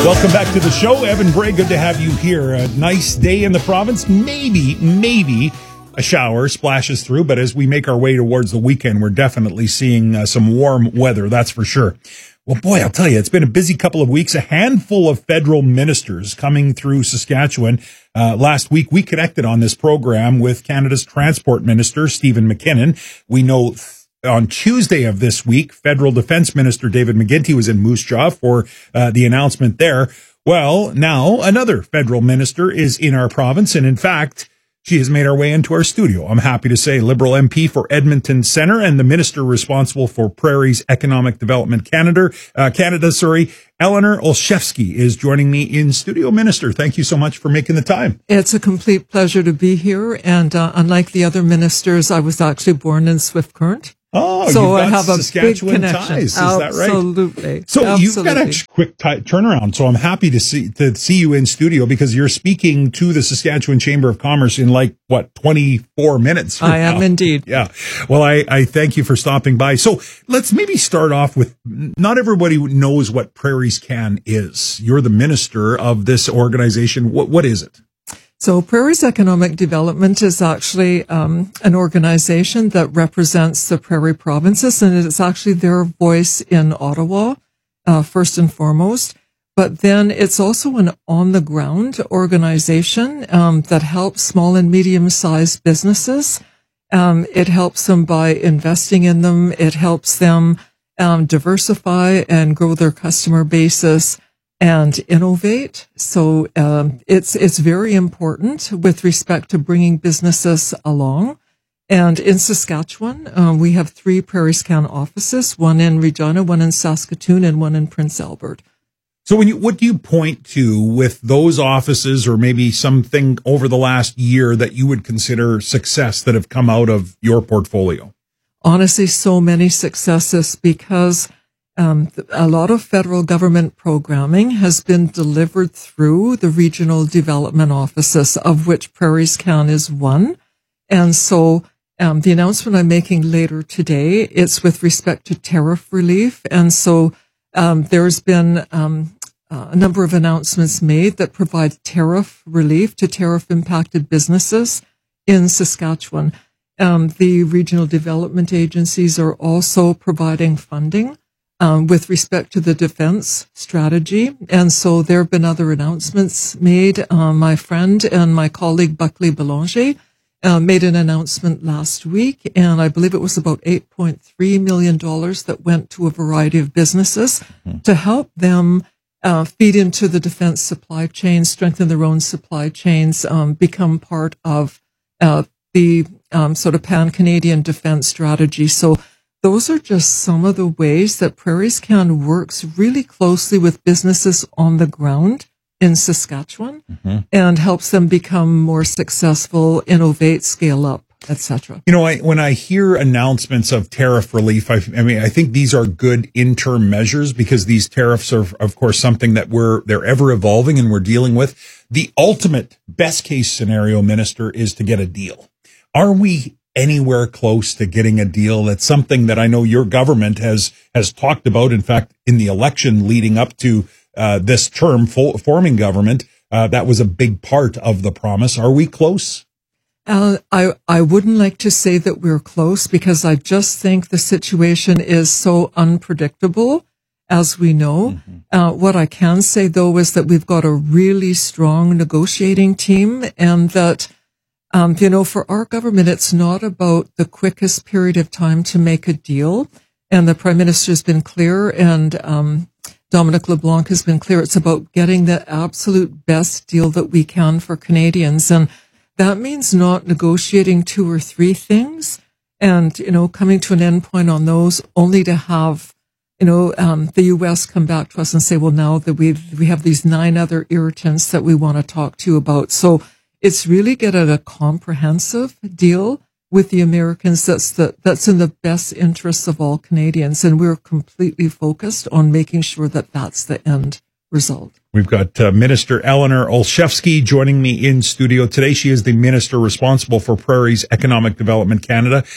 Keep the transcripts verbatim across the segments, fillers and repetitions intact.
Welcome back to the show. Evan Bray, good to have you here. A nice day in the province. Maybe, maybe a shower splashes through, but as we make our way towards the weekend, we're definitely seeing uh, some warm weather, that's for sure. Well, boy, I'll tell you, it's been a busy couple of weeks. A handful of federal ministers coming through Saskatchewan. Uh, last week, we connected on this program with Canada's Transport Minister, Stephen McKinnon. We know th- on Tuesday of this week, Federal Defense Minister David McGuinty was in Moose Jaw for uh, the announcement there. Well, now another federal minister is in our province, and in fact, she has made her way into our studio. I'm happy to say Liberal M P for Edmonton Centre and the minister responsible for Prairie's Economic Development Canada, uh, Canada, sorry, Eleanor Olszewski is joining me in studio. Minister, thank you so much for making the time. It's a complete pleasure to be here. And uh, unlike the other ministers, I was actually born in Swift Current. Oh, so you've got I have a Saskatchewan big connection. ties, is Absolutely. that right? Absolutely. So Absolutely. you've got a quick t- turnaround. So I'm happy to see to see you in studio because you're speaking to the Saskatchewan Chamber of Commerce in like what twenty-four minutes. I am indeed. Yeah. Well, I, I thank you for stopping by. So let's maybe start off with not everybody knows what Prairies Can is. You're the minister of this organization. What what is it? So Prairie's Economic Development is actually um, an organization that represents the Prairie provinces, and it's actually their voice in Ottawa, uh, first and foremost. But then it's also an on-the-ground organization um, that helps small and medium-sized businesses. Um, it helps them by investing in them. It helps them um, diversify and grow their customer bases and innovate. So um, it's it's very important with respect to bringing businesses along. And in Saskatchewan, um, we have three Prairies Can offices, one in Regina, one in Saskatoon, and one in Prince Albert. So when you, what do you point to with those offices or maybe something over the last year that you would consider success that have come out of your portfolio? Honestly, so many successes because Um, a lot of federal government programming has been delivered through the regional development offices, of which Prairies Can is one. And so um, the announcement I'm making later today, it's with respect to tariff relief. And so um, there's been um, uh, a number of announcements made that provide tariff relief to tariff-impacted businesses in Saskatchewan. Um, the regional development agencies are also providing funding Um, with respect to the defense strategy. And so there have been other announcements made. Uh, my friend and my colleague Buckley Belanger uh, made an announcement last week, and I believe it was about eight point three million dollars that went to a variety of businesses mm-hmm. to help them uh, feed into the defense supply chain, strengthen their own supply chains, um, become part of uh, the um, sort of pan-Canadian defense strategy. So those are just some of the ways that Prairies Can works really closely with businesses on the ground in Saskatchewan mm-hmm. and helps them become more successful, innovate, scale up, et cetera. You know, I, when I hear announcements of tariff relief, I, I mean, I think these are good interim measures because these tariffs are, of course, something that we're they're ever evolving and we're dealing with. The ultimate best case scenario, Minister, is to get a deal. Are we anywhere close to getting a deal? That's something that I know your government has has talked about. In fact, in the election leading up to uh, this term, full, forming government, uh, that was a big part of the promise. Are we close? Uh, I I wouldn't like to say that we're close because I just think the situation is so unpredictable, as we know. Mm-hmm. Uh, what I can say, though, is that we've got a really strong negotiating team and that Um, you know, for our government, it's not about the quickest period of time to make a deal. And the Prime Minister has been clear and um, Dominic LeBlanc has been clear. It's about getting the absolute best deal that we can for Canadians. And that means not negotiating two or three things and, you know, coming to an end point on those only to have, you know, um, the U S come back to us and say, well, now that we we have these nine other irritants that we want to talk to you about. So it's really get at a comprehensive deal with the Americans that's the, that's in the best interests of all Canadians. And we're completely focused on making sure that that's the end result. We've got uh, Minister Eleanor Olszewski joining me in studio today. She is the minister responsible for Prairie's Economic Development Canada.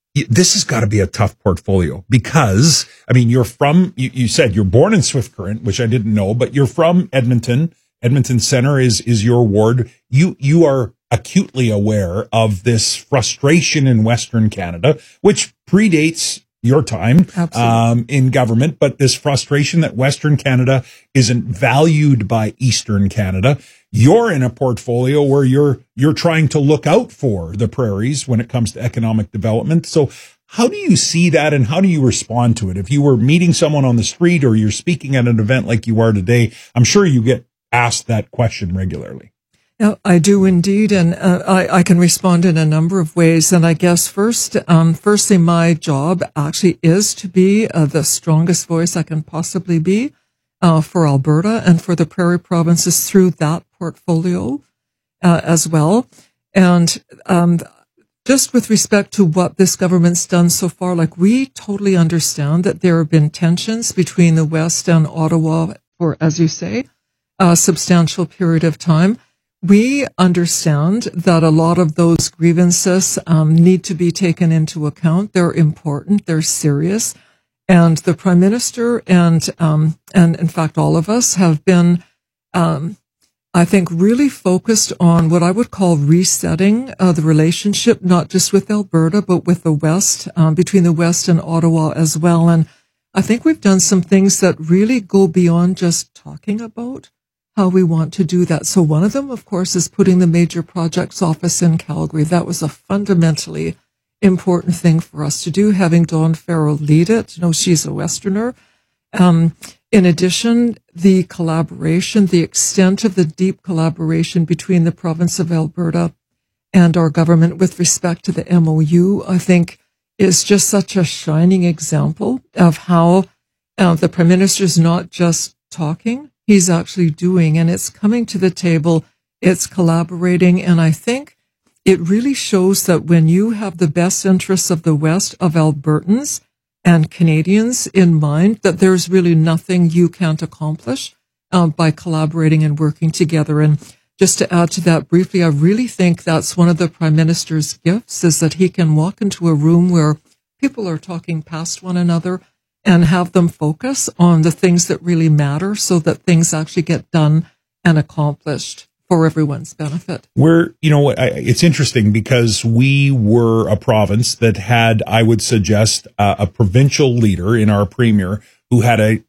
this has got to be a tough portfolio because, I mean, you're from, you, you said you're born in Swift Current, which I didn't know, but you're from Edmonton. Edmonton Center is, is your ward. You, you are acutely aware of this frustration in Western Canada, which predates your time um, in government, but this frustration that Western Canada isn't valued by Eastern Canada. You're in a portfolio where you're you're trying to look out for the prairies when it comes to economic development. So how do you see that and how do you respond to it? If you were meeting someone on the street or you're speaking at an event like you are today, I'm sure you get asked that question regularly. No, I do indeed, and uh, I, I can respond in a number of ways. And I guess first, um, firstly, my job actually is to be uh, the strongest voice I can possibly be uh, for Alberta and for the prairie provinces through that portfolio uh, as well. And um, just with respect to what this government's done so far, like we totally understand that there have been tensions between the West and Ottawa for, as you say, a substantial period of time. We understand that a lot of those grievances um, need to be taken into account. They're important. They're serious. And the Prime Minister and, um, and in fact, all of us have been, um, I think, really focused on what I would call resetting uh, the relationship, not just with Alberta, but with the West, um, between the West and Ottawa as well. And I think we've done some things that really go beyond just talking about how we want to do that. So one of them, of course, is putting the major projects office in Calgary. That was a fundamentally important thing for us to do, having Dawn Farrell lead it. You know, she's a Westerner. Um, in addition, the collaboration, the extent of the deep collaboration between the province of Alberta and our government with respect to the M O U, I think is just such a shining example of how uh, the Prime Minister is not just talking, he's actually doing, and it's coming to the table, it's collaborating, and I think it really shows that when you have the best interests of the West, of Albertans and Canadians in mind, that there's really nothing you can't accomplish um, by collaborating and working together. And just to add to that briefly, I really think that's one of the Prime Minister's gifts, is that he can walk into a room where people are talking past one another and have them focus on the things that really matter so that things actually get done and accomplished for everyone's benefit. We're, you know, it's interesting because we were a province that had, I would suggest, uh, a provincial leader in our premier who had a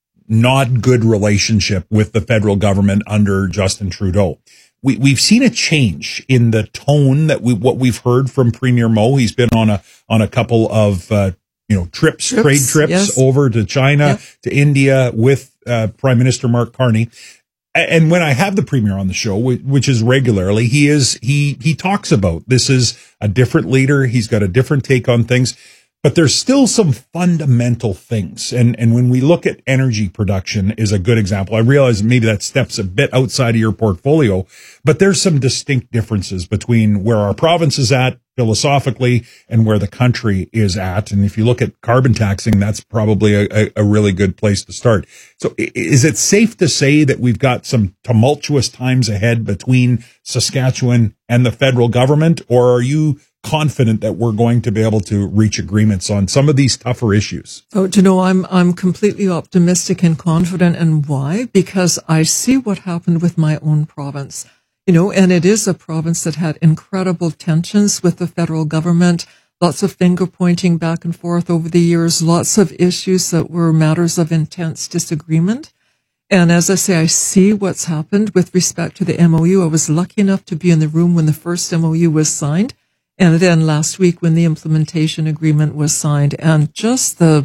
not good relationship with the federal government under Justin Trudeau. We, we've seen a change in the tone that we, what we've heard from Premier Moe. He's been on a, on a couple of, uh, you know, trips, trips trade trips yes. over to China, yeah. to India with uh, Prime Minister Mark Carney. And when I have the Premier on the show, which is regularly, he is, he, he talks about this is a different leader. He's got a different take on things, but there's still some fundamental things. And, and when we look at energy production is a good example. I realize maybe that steps a bit outside of your portfolio, but there's some distinct differences between where our province is at philosophically and where the country is at. And if you look at carbon taxing, that's probably a, a really good place to start. So is it safe to say that we've got some tumultuous times ahead between Saskatchewan and the federal government, or are you confident that we're going to be able to reach agreements on some of these tougher issues? Oh, you know, I'm, I'm completely optimistic and confident. And why? Because I see what happened with my own province. You know, and it is a province that had incredible tensions with the federal government, lots of finger pointing back and forth over the years, lots of issues that were matters of intense disagreement. And as I say, I see what's happened with respect to the M O U. I was lucky enough to be in the room when the first M O U was signed, and then last week when the implementation agreement was signed. And just the,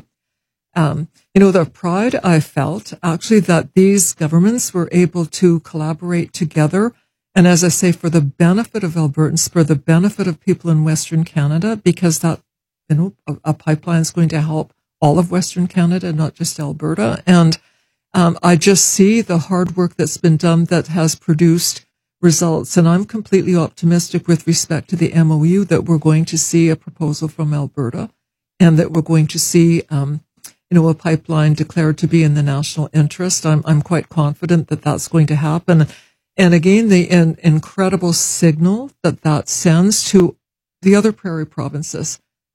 um, you know, the pride I felt actually that these governments were able to collaborate together. And as I say, for the benefit of Albertans, for the benefit of people in Western Canada, because that, you know, a, a pipeline is going to help all of Western Canada, not just Alberta. And um, I just see the hard work that's been done that has produced results. And I'm completely optimistic with respect to the M O U that we're going to see a proposal from Alberta and that we're going to see, um, you know, a pipeline declared to be in the national interest. I'm, I'm quite confident that that's going to happen. And again, the in, incredible signal that that sends to the other prairie provinces,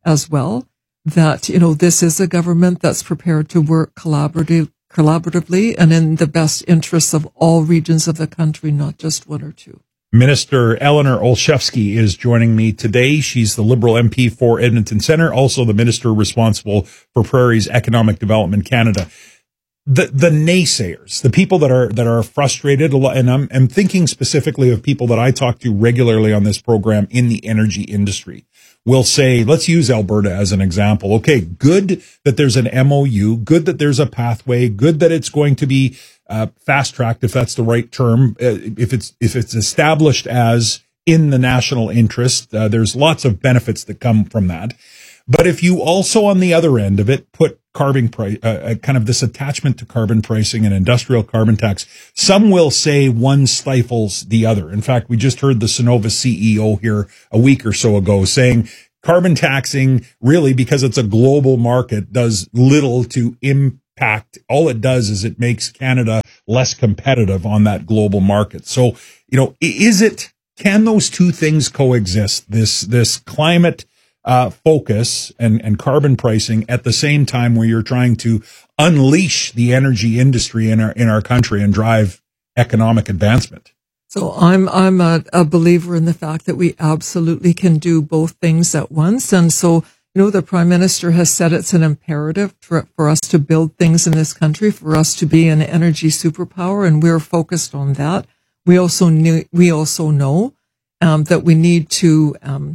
as well, that, you know, this is a government that's prepared to work collaborative, collaboratively and in the best interests of all regions of the country, not just one or two. Minister Eleanor Olszewski is joining me today. She's the Liberal M P for Edmonton Centre, also the minister responsible for Prairie's Economic Development Canada. The the naysayers, the people that are that are frustrated, and I'm, I'm thinking specifically of people that I talk to regularly on this program in the energy industry, will say, let's use Alberta as an example. Okay, good that there's an M O U, good that there's a pathway, good that it's going to be uh, fast-tracked, if that's the right term, uh, if it's if it's established as in the national interest. Uh, there's lots of benefits that come from that. But if you also, on the other end of it, put carbon price, uh, kind of this attachment to carbon pricing and industrial carbon tax, some will say one stifles the other. In fact, we just heard the Cenovus C E O here a week or so ago saying carbon taxing, really, because it's a global market, does little to impact. All it does is it makes Canada less competitive on that global market. So, you know, is it, can those two things coexist? This, this climate Uh, focus and, and carbon pricing at the same time where you're trying to unleash the energy industry in our in our country and drive economic advancement. So I'm I'm a, a believer in the fact that we absolutely can do both things at once. And so, you know, the Prime Minister has said it's an imperative for, for us to build things in this country, for us to be an energy superpower, and we're focused on that. We also knew, we also know um, that we need to um,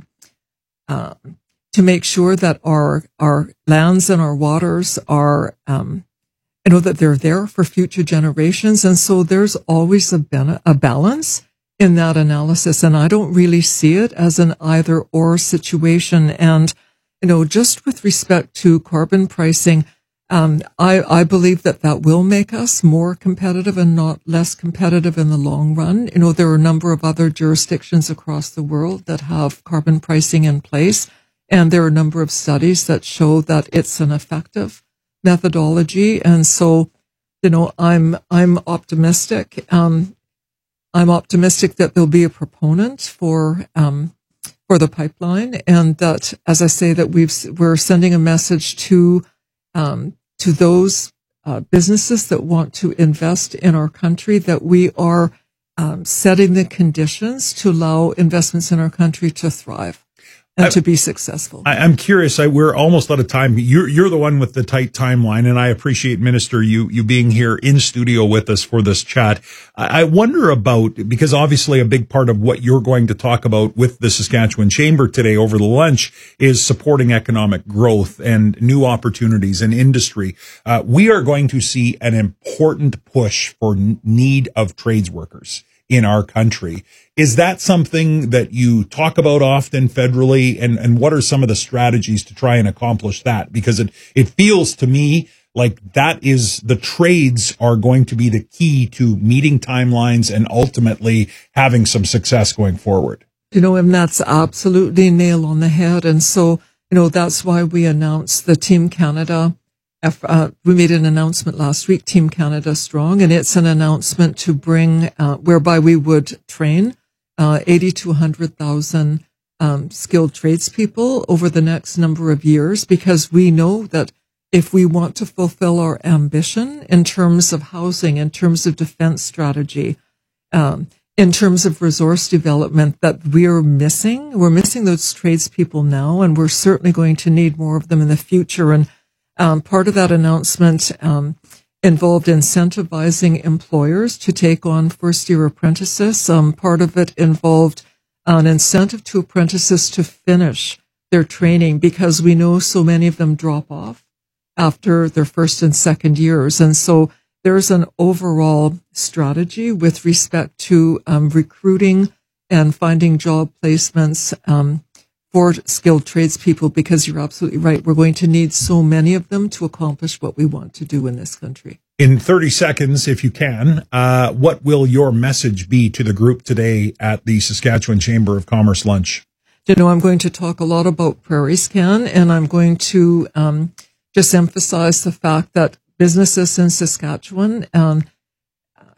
Uh, to make sure that our our lands and our waters are, um, you know, that they're there for future generations. And so there's always a, ben- a balance in that analysis. And I don't really see it as an either or situation. And, you know, just with respect to carbon pricing, um, I, I believe that that will make us more competitive and not less competitive in the long run. You know, there are a number of other jurisdictions across the world that have carbon pricing in place, and there are a number of studies that show that it's an effective methodology. And so, you know, I'm, I'm optimistic. Um, I'm optimistic that there'll be a proponent for, um, for the pipeline, and that, as I say, that we've, we're sending a message to Um, to those uh, businesses that want to invest in our country, that we are um, setting the conditions to allow investments in our country to thrive and I, to be successful. I, I'm curious. I, we're almost out of time. You're, you're the one with the tight timeline, and I appreciate, Minister, you you being here in studio with us for this chat. I, I wonder about, because obviously a big part of what you're going to talk about with the Saskatchewan Chamber today over the lunch is supporting economic growth and new opportunities in industry. Uh, we are going to see an important push for need of trades workers in our country. Is that something that you talk about often federally? And, and what are some of the strategies to try and accomplish that? Because it, it feels to me like that is, the trades are going to be the key to meeting timelines and ultimately having some success going forward. You know, and that's absolutely nail on the head. And so, you know, that's why we announced the Team Canada. Uh, we made an announcement last week, Team Canada Strong, and it's an announcement to bring, uh, whereby we would train uh, eighty to one hundred thousand um, skilled tradespeople over the next number of years, because we know that if we want to fulfill our ambition in terms of housing, in terms of defense strategy, um, in terms of resource development, that we're missing, we're missing those tradespeople now, and we're certainly going to need more of them in the future. And Um, part of that announcement um, involved incentivizing employers to take on first-year apprentices. Um, part of it involved an incentive to apprentices to finish their training, because we know so many of them drop off after their first and second years. And so there's an overall strategy with respect to um, recruiting and finding job placements um for skilled tradespeople, because you're absolutely right. We're going to need so many of them to accomplish what we want to do in this country. In thirty seconds, if you can, uh, what will your message be to the group today at the Saskatchewan Chamber of Commerce lunch? You know, I'm going to talk a lot about PrairieScan, and I'm going to um, just emphasize the fact that businesses in Saskatchewan um,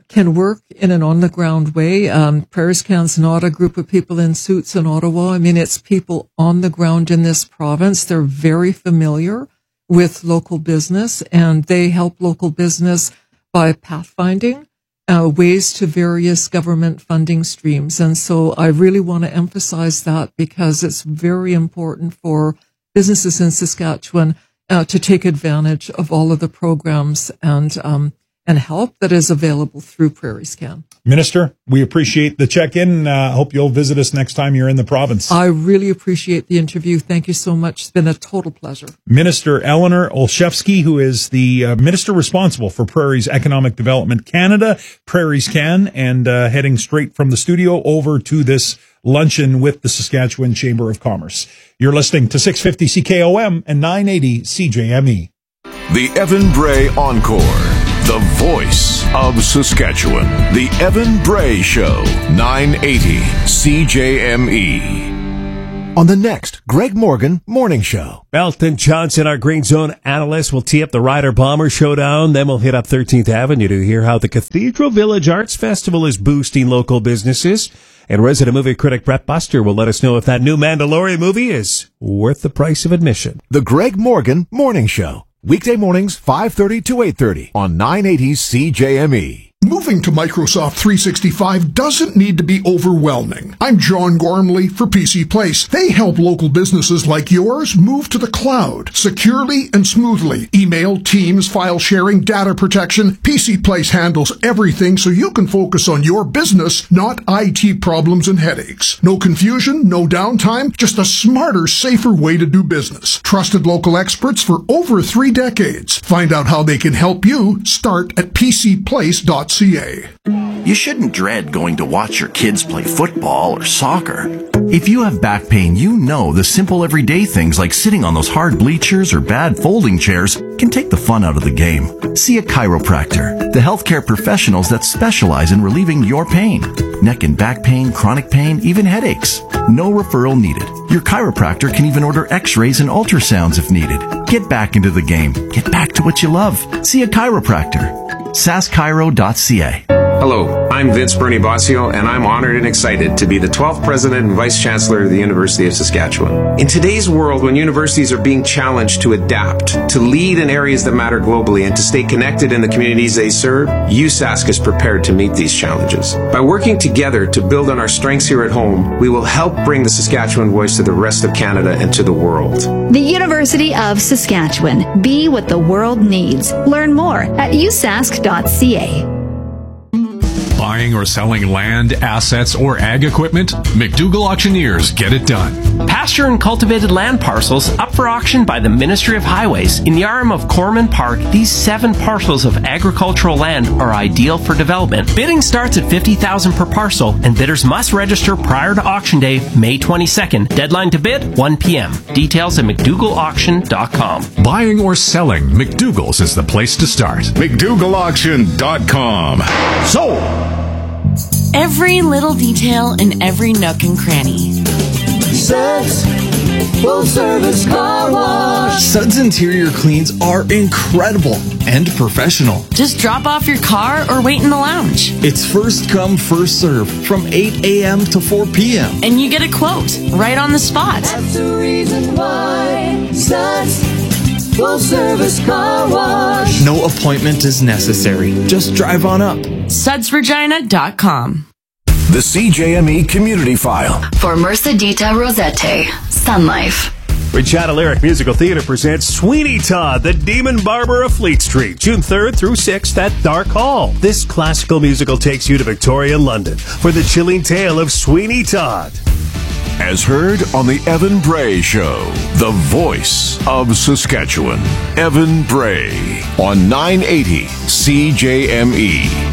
can work in an on-the-ground way. Um, PrairieScan's not a group of people in suits in Ottawa. I mean, it's people on the ground in this province. They're very familiar with local business, and they help local business by pathfinding uh, ways to various government funding streams. And so I really want to emphasize that because it's very important for businesses in Saskatchewan uh, to take advantage of all of the programs and um, and help that is available through PrairieScan. Minister, we appreciate the check-in. I uh, hope you'll visit us next time you're in the province. I really appreciate the interview. Thank you so much. It's been a total pleasure. Minister Eleanor Olszewski, who is the uh, minister responsible for Prairie's Economic Development Canada, PrairieScan, and uh, heading straight from the studio over to this luncheon with the Saskatchewan Chamber of Commerce. You're listening to six fifty C K O M and nine eighty C J M E. The Evan Bray Encore. The voice of Saskatchewan. The Evan Bray Show. nine eighty C J M E. On the next Greg Morgan Morning Show. Belton Johnson, our Green Zone analyst, will tee up the Rider Bomber Showdown. Then we'll hit up thirteenth Avenue to hear how the Cathedral Village Arts Festival is boosting local businesses. And resident movie critic Brett Buster will let us know if that new Mandalorian movie is worth the price of admission. The Greg Morgan Morning Show. Weekday mornings, five thirty to eight thirty on nine eighty C J M E. Moving to Microsoft three sixty-five doesn't need to be overwhelming. I'm John Gormley for P C Place. They help local businesses like yours move to the cloud securely and smoothly. Email, Teams, file sharing, data protection. P C Place handles everything so you can focus on your business, not I T problems and headaches. No confusion, no downtime, just a smarter, safer way to do business. Trusted local experts for over three decades. Find out how they can help you. Start at p c place dot c a. You shouldn't dread going to watch your kids play football or soccer. If you have back pain, you know the simple everyday things like sitting on those hard bleachers or bad folding chairs can take the fun out of the game. See a chiropractor, the healthcare professionals that specialize in relieving your pain. Neck and back pain, chronic pain, even headaches. No referral needed. Your chiropractor can even order x-rays and ultrasounds if needed. Get back into the game. Get back to what you love. See a chiropractor. sask chiro dot c a. Hello, I'm Vince Bernie Bossio, and I'm honored and excited to be the twelfth President and Vice Chancellor of the University of Saskatchewan. In today's world, when universities are being challenged to adapt, to lead in areas that matter globally, and to stay connected in the communities they serve, U S A S C is prepared to meet these challenges. By working together to build on our strengths here at home, we will help bring the Saskatchewan voice to the rest of Canada and to the world. The University of Saskatchewan. Be what the world needs. Learn more at u sask dot c a. Buying or selling land, assets, or ag equipment? McDougall Auctioneers get it done. Pasture and cultivated land parcels up for auction by the Ministry of Highways. In the R M of Corman Park, these seven parcels of agricultural land are ideal for development. Bidding starts at fifty thousand dollars per parcel, and bidders must register prior to auction day, May twenty-second. Deadline to bid, one p.m. Details at mcdougall auction dot com. Buying or selling, McDougall's is the place to start. mcdougall auction dot com. Sold! Every little detail in every nook and cranny. Suds Full Service Car Wash. Suds interior cleans are incredible and professional. Just drop off your car or wait in the lounge. It's first come, first serve from eight a.m. to four p.m. And you get a quote right on the spot. That's the reason why Suds Full Service Car Wash. No appointment is necessary. Just drive on up. suds regina dot com. The C J M E Community File. For Mercedita Rosette, Sun Life. Regina Lyric Musical Theater presents Sweeney Todd, the Demon Barber of Fleet Street, June third through sixth at Dark Hall. This classical musical takes you to Victorian London for the chilling tale of Sweeney Todd. As heard on the Evan Bray Show, the voice of Saskatchewan. Evan Bray on nine eighty C J M E.